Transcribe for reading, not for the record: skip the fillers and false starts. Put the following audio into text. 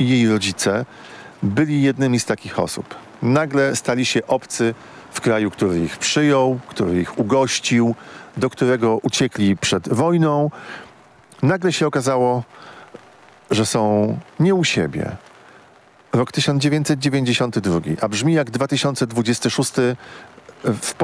i jej rodzice byli jednymi z takich osób. Nagle stali się obcy w kraju, który ich przyjął, który ich ugościł, do którego uciekli przed wojną. Nagle się okazało, że są nie u siebie. Rok 1992, a brzmi jak 2026 w